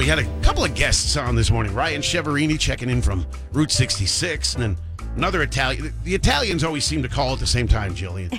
we had a couple of guests on this morning. Ryan Cheverini checking in from Route 66, and then another Italian. The Italians always seem to call at the same time, Jillian.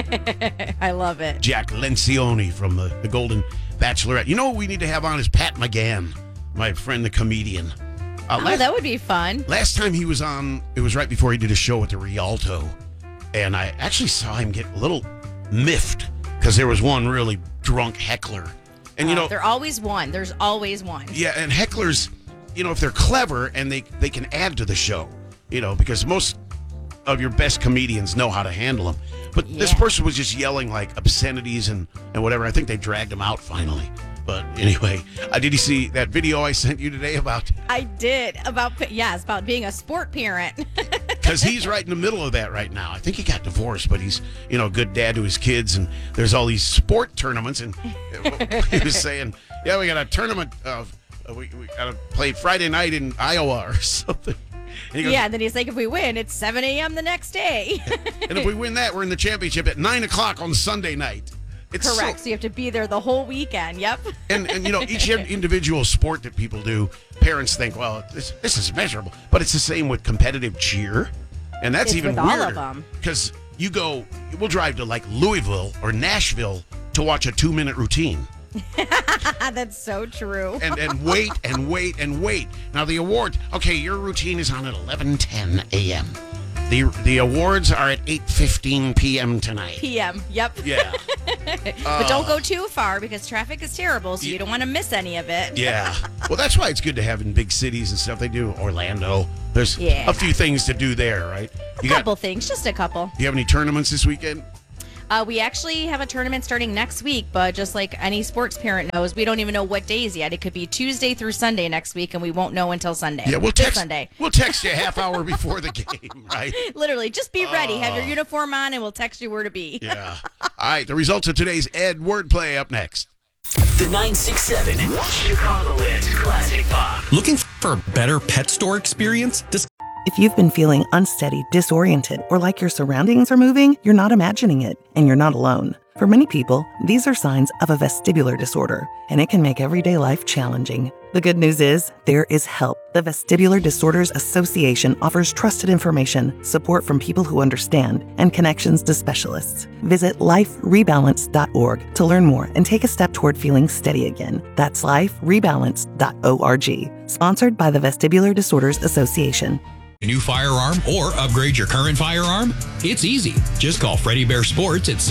I love it. Jack Lencioni from the Golden Bachelorette. You know what we need to have on is Pat McGann, my friend, the comedian. That would be fun. Last time he was on, it was right before he did a show at the Rialto, and I actually saw him get a little miffed because there was one really drunk heckler. And there's always one. There's always one. Yeah, and hecklers, if they're clever and they can add to the show, because most of your best comedians know how to handle them. But this person was just yelling like obscenities and whatever. I think they dragged him out finally. But anyway, did you see that video I sent you today about? I did. About being a sport parent. Because he's right in the middle of that right now. I think he got divorced, but he's, a good dad to his kids. And there's all these sport tournaments. And he was saying, we got a tournament. We got to play Friday night in Iowa or something. And goes, and then he's like, if we win, it's 7 a.m. the next day. And if we win that, we're in the championship at 9 o'clock on Sunday night. It's correct. So you have to be there the whole weekend. Yep. And each individual sport that people do, parents think, well, this is measurable. But it's the same with competitive cheer. And that's even with weirder. All of them. Because we'll drive to like Louisville or Nashville to watch a 2-minute routine. That's so true. And wait and wait and wait. Now the award, okay, your routine is on at 11:10 a.m. The awards are at 8:15 p.m. tonight. P.m. Yep. Yeah. But don't go too far because traffic is terrible, so you don't want to miss any of it. Yeah. Well, that's why it's good to have in big cities and stuff. They do Orlando. There's a few things to do there, right? A couple things, just a couple. Do you have any tournaments this weekend? We actually have a tournament starting next week, but just like any sports parent knows, we don't even know what days yet. It could be Tuesday through Sunday next week, and we won't know until Sunday. Yeah, we'll text Sunday. We'll text you a half hour before the game, right? Literally, just be ready. Have your uniform on, and we'll text you where to be. Yeah. All right, the results of today's Ed Wordplay up next. The 967 Chicagoland Classic Pop. Looking for a better pet store experience? If you've been feeling unsteady, disoriented, or like your surroundings are moving, you're not imagining it, and you're not alone. For many people, these are signs of a vestibular disorder, and it can make everyday life challenging. The good news is, there is help. The Vestibular Disorders Association offers trusted information, support from people who understand, and connections to specialists. Visit liferebalance.org to learn more and take a step toward feeling steady again. That's liferebalance.org. Sponsored by the Vestibular Disorders Association. A new firearm or upgrade your current firearm? It's easy. Just call Freddie Bear Sports at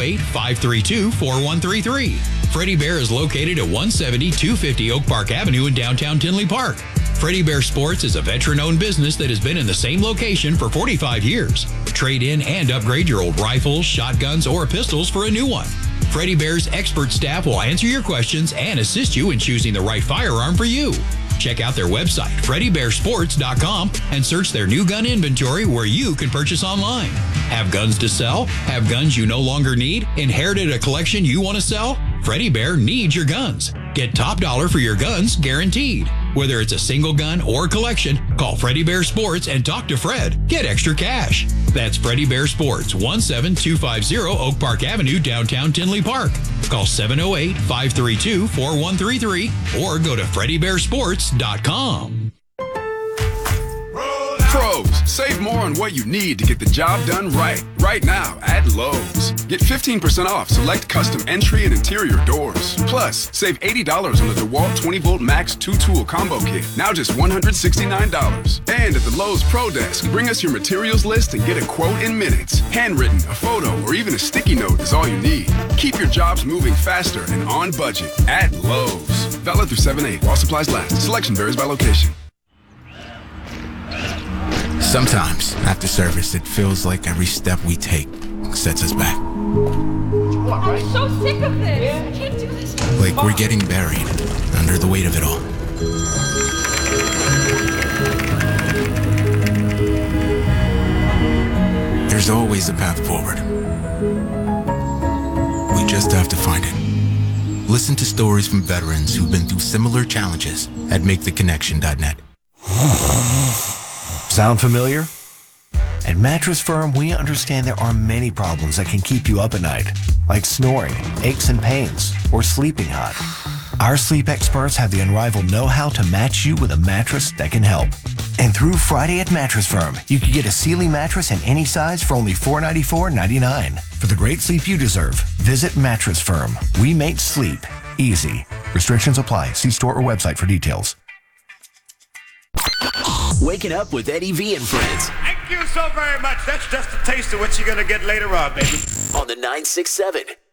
708-532-4133. Freddie Bear is located at 170-250 Oak Park Avenue in downtown Tinley Park. Freddie Bear Sports is a veteran-owned business that has been in the same location for 45 years. Trade in and upgrade your old rifles, shotguns, or pistols for a new one. Freddie Bear's expert staff will answer your questions and assist you in choosing the right firearm for you. Check out their website, FreddieBearSports.com, and search their new gun inventory where you can purchase online. Have guns to sell? Have guns you no longer need? Inherited a collection you want to sell? Freddie Bear needs your guns. Get top dollar for your guns guaranteed. Whether it's a single gun or collection, call Freddie Bear Sports and talk to Fred. Get extra cash. That's Freddie Bear Sports, 17250 Oak Park Avenue, downtown Tinley Park. Call 708-532-4133 or go to FreddieBearSports.com. Pros, save more on what you need to get the job done right now at Lowe's. Get 15% off select custom entry and interior doors. Plus, save $80 on the DeWalt 20-volt Max 2-tool combo kit, now just $169. And at the Lowe's Pro Desk, bring us your materials list and get a quote in minutes. Handwritten, a photo, or even a sticky note is all you need. Keep your jobs moving faster and on budget at Lowe's. Valid through 7/8 while supplies last. Selection varies by location. Sometimes, after service, it feels like every step we take sets us back. I'm so sick of this. I can't do this. Like we're getting buried under the weight of it all. There's always a path forward. We just have to find it. Listen to stories from veterans who've been through similar challenges at MakeTheConnection.net. Sound familiar? At Mattress Firm, we understand there are many problems that can keep you up at night, like snoring, aches and pains, or sleeping hot. Our sleep experts have the unrivaled know-how to match you with a mattress that can help. And through Friday at Mattress Firm, you can get a Sealy mattress in any size for only $494.99. For the great sleep you deserve, visit Mattress Firm. We make sleep easy. Restrictions apply. See store or website for details. Waking up with Eddie V and friends. Thank you so very much. That's just a taste of what you're going to get later on, baby. On the 967